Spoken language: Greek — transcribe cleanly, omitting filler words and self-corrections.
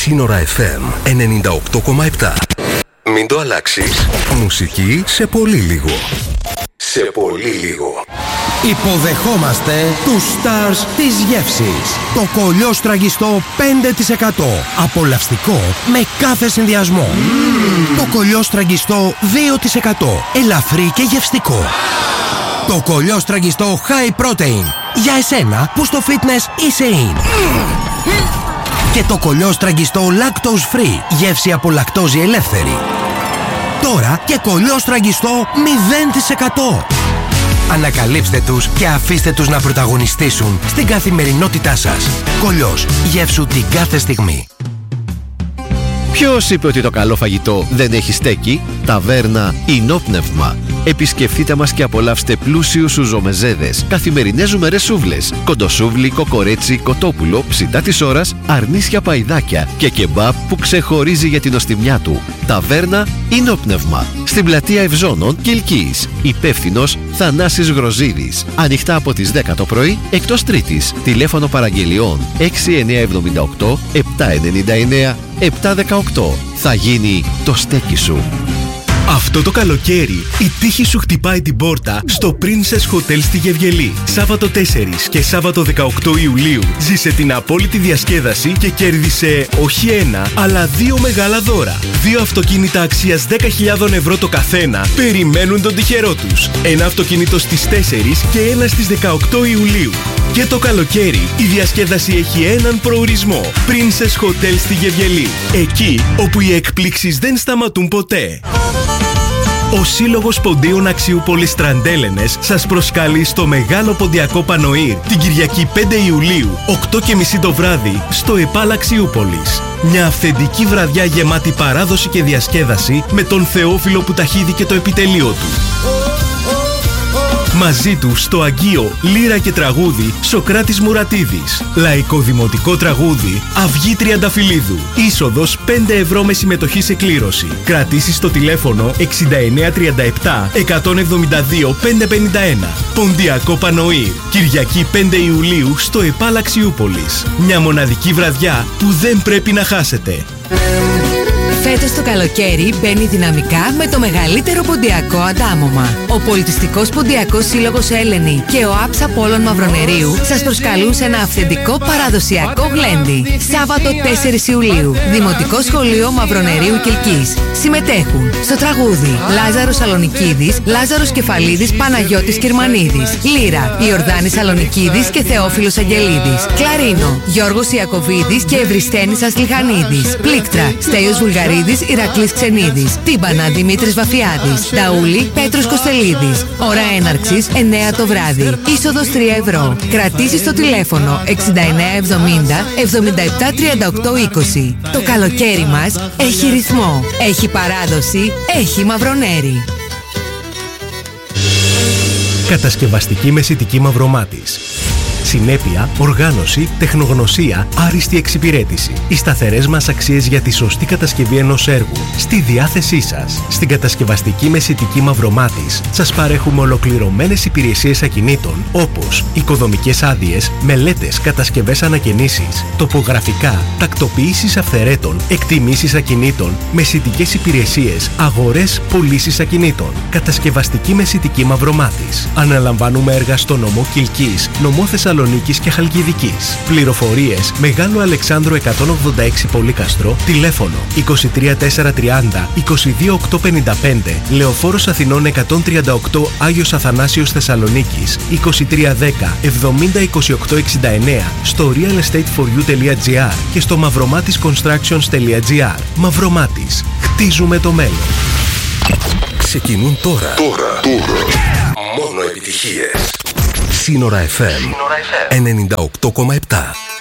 Σύνορα FM 98,7. Μην το αλλάξεις. Μουσική σε πολύ λίγο. Σε πολύ λίγο. Υποδεχόμαστε τους stars της γεύσης. Το κολλιό στραγγιστό 5%. Απολαυστικό με κάθε συνδυασμό. Το κολλιό στραγγιστό 2%. Ελαφρύ και γευστικό. Το κολλιό στραγγιστό high protein. Για εσένα που στο fitness είσαι in. Και το κολλιό στραγγιστό lactose free. Γεύση από λακτόζη ελεύθερη. Τώρα και κολλιό στραγγιστό 0%. Ανακαλύψτε τους και αφήστε τους να πρωταγωνιστήσουν στην καθημερινότητά σας. Κολλιός, γεύσου την κάθε στιγμή. Ποιος είπε ότι το καλό φαγητό δεν έχει στέκι? Ταβέρνα Ινόπνευμα. Επισκεφτείτε μας και απολαύστε πλούσιους σουζομεζέδες, καθημερινές ζουμερές σούβλες, κοντοσούβλι, κοκορέτσι, κοτόπουλο, ψητά της ώρας, αρνίσια παϊδάκια και κεμπάπ που ξεχωρίζει για την νοστιμιά του. Ταβέρνα Ινόπνευμα. Στην πλατεία Ευζώνων Κιλκής. Υπεύθυνος Θανάσης Γροζίδης. Ανοιχτά από τις 10 το πρωί εκτός Τρίτης. Τηλέφωνο παραγγελιών 6978 799 718. Θα γίνει το στέκι σου. Αυτό το καλοκαίρι η τύχη σου χτυπάει την πόρτα στο Princess Hotel στη Γευγελή. Σάββατο 4 και Σάββατο 18 Ιουλίου ζήσε την απόλυτη διασκέδαση και κέρδισε όχι ένα, αλλά 2 μεγάλα δώρα. 2 αυτοκίνητα αξίας 10.000 ευρώ το καθένα περιμένουν τον τυχερό τους. Ένα αυτοκίνητο στις 4 και ένα στις 18 Ιουλίου. Και το καλοκαίρι η διασκέδαση έχει έναν προορισμό. Princess Hotel στη Γευγελή. Εκεί όπου οι εκπλήξεις δεν σταματούν ποτέ. Ο Σύλλογος Ποντίων Αξιούπολης Τραντέλενες σας προσκαλεί στο Μεγάλο Ποντιακό Πανοήρ την Κυριακή 5 Ιουλίου, 8:30 το βράδυ, στο ΕΠΑΛ Αξιούπολης. Μια αυθεντική βραδιά γεμάτη παράδοση και διασκέδαση με τον Θεόφιλο που ταχύδηκε το επιτελείο του. Μαζί του στο Αγγείο Λύρα και Τραγούδι Σοκράτης Μουρατίδης. Λαϊκό δημοτικό τραγούδι Αυγή Τριανταφυλλίδου. Είσοδος 5 ευρώ με συμμετοχή σε κλήρωση. Κρατήσεις στο τηλέφωνο 6937 172 551. Ποντιακό Πανοήρ. Κυριακή 5 Ιουλίου στο ΕΠΑΛ Αξιούπολης. Μια μοναδική βραδιά που δεν πρέπει να χάσετε. Φέτος το καλοκαίρι μπαίνει δυναμικά με το μεγαλύτερο ποντιακό αντάμωμα. Ο Πολιτιστικός Ποντιακός Σύλλογος Έλενη και ο ΑΠΣ Απόλλων Μαυρονερίου σας προσκαλούν σε ένα αυθεντικό παραδοσιακό γλέντι. Σάββατο 4 Ιουλίου, Δημοτικό Σχολείο Μαυρονερίου Κιλκής. Συμμετέχουν στο τραγούδι Λάζαρος Σαλονικίδης, Λάζαρος Κεφαλίδης, Παναγιώτης Κυρμανίδης. Λύρα, Ιορδάνης Σαλονικίδης και Θεόφιλος Αγγελίδης. Κλαρίνο, Γιώργος Ιακωβίδης και Ευριστένης Ασλιχανίδης. Πλήκτρα, Στέλιος Βουλγαρίδης, Ηρακλής Ξενίδης. Τύμπανα, Δημήτρης Βαφιάδης. Ταούλη, Πέτρος Κοστελίδης. Ώρα έναρξης 9 το βράδυ. Είσοδος 3 ευρώ. Κρατήσεις στο τηλέφωνο 6970 7738 20. Το καλοκαίρι μας έχει ρυθμό, έχει παράδοση, έχει Μαυρονέρι. Κατασκευαστική Μεσιτική Μαυρομάτης. Συνέπεια, οργάνωση, τεχνογνωσία, άριστη εξυπηρέτηση. Οι σταθερές μας αξίες για τη σωστή κατασκευή ενός έργου στη διάθεσή σας. Στην Κατασκευαστική Μεσιτική Μαυρομάτης σας παρέχουμε ολοκληρωμένες υπηρεσίες ακινήτων όπως οικοδομικές άδειες, μελέτες, κατασκευές ανακαινήσεις, τοπογραφικά, τακτοποιήσεις αυθαιρέτων, εκτιμήσεις ακινήτων, μεσιτικές υπηρεσίες, αγορές, πωλήσεις ακινήτων. Κατασκευαστική Μεσιτική Μαυρομάτης. Αναλαμβάνουμε έργα στο νομό Κιλκής, νομό Θεσσαλονίκης και Χαλκιδικής. Πληροφορίες Μεγάλου Αλεξάνδρου 186 Πολύκαστρο, τηλέφωνο 23430 22855, Λεωφόρος Αθηνών 138 Άγιος Αθανάσιος Θεσσαλονίκης 2310 70 28 69, στο realestateforyou.gr και στο mavromatisconstructions.gr. Μαυρομάτης. Χτίζουμε το μέλλον. Ξεκινούν τώρα. Μόνο επιτυχίες. Σύνορα FM 98,7.